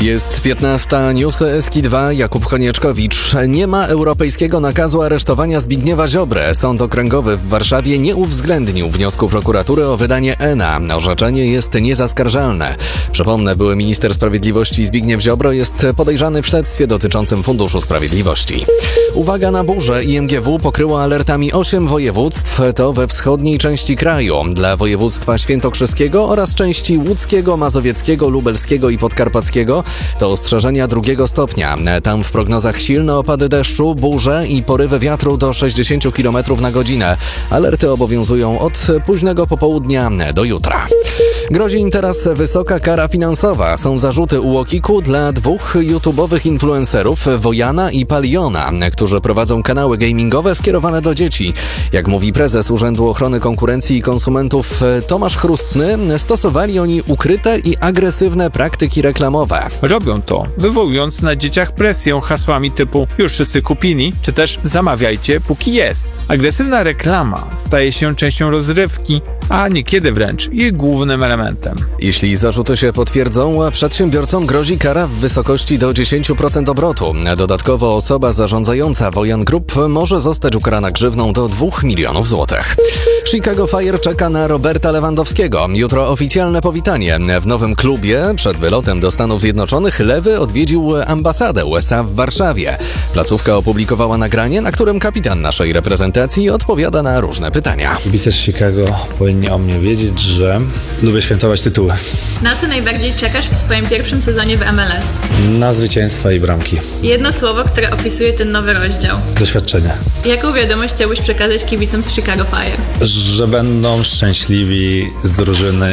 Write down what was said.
Jest 15, newsy Eski2, Jakub Konieczkowicz. Nie ma europejskiego nakazu aresztowania Zbigniewa Ziobry. Sąd Okręgowy w Warszawie nie uwzględnił wniosku prokuratury o wydanie ENA. Orzeczenie jest niezaskarżalne. Przypomnę, były minister sprawiedliwości Zbigniew Ziobro jest podejrzany w śledztwie dotyczącym Funduszu Sprawiedliwości. Uwaga na burzę. IMGW pokryło alertami 8 województw, to we wschodniej części kraju. Dla województwa świętokrzyskiego oraz części łódzkiego, mazowieckiego, lubelskiego i podkarpackiego to ostrzeżenia 2 stopnia. Tam w prognozach silne opady deszczu, burze i porywy wiatru do 60 km na godzinę. Alerty obowiązują od późnego popołudnia do jutra. Grozi im teraz wysoka kara finansowa. Są zarzuty UOKiK-u dla 2 YouTube'owych influencerów, Wojana i Paliona, którzy prowadzą kanały gamingowe skierowane do dzieci. Jak mówi prezes Urzędu Ochrony Konkurencji i Konsumentów Tomasz Chrustny, stosowali oni ukryte i agresywne praktyki reklamowe. Robią to, wywołując na dzieciach presję hasłami typu już wszyscy kupili, czy też zamawiajcie póki jest. Agresywna reklama staje się częścią rozrywki, a niekiedy wręcz jej głównym elementem. Jeśli zarzuty się potwierdzą, przedsiębiorcom grozi kara w wysokości do 10% obrotu. Dodatkowo osoba zarządzająca Wojan Group może zostać ukarana grzywną do 2 milionów złotych. Chicago Fire czeka na Roberta Lewandowskiego. Jutro oficjalne powitanie. W nowym klubie przed wylotem do Stanów Zjednoczonych Lewy odwiedził ambasadę USA w Warszawie. Placówka opublikowała nagranie, na którym kapitan naszej reprezentacji odpowiada na różne pytania. Kibice z Chicago powinni o mnie wiedzieć, że lubię świętować tytuły. Na co najbardziej czekasz w swoim pierwszym sezonie w MLS? Na zwycięstwa i bramki. Jedno słowo, które opisuje ten nowy rozdział. Doświadczenie. Jaką wiadomość chciałbyś przekazać kibicom z Chicago Fire? Że będą szczęśliwi z drużyny